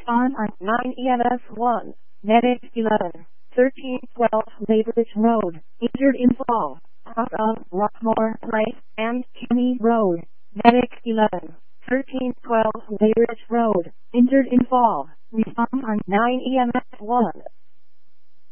Respond on 9 EMS 1. Medic 11. 1312 Labridge Road. Injured in fall. Out of Rockmore Place and Kenny Road. Medic 11. 1312 Labridge Road. Injured in fall. Respond on 9 EMS 1.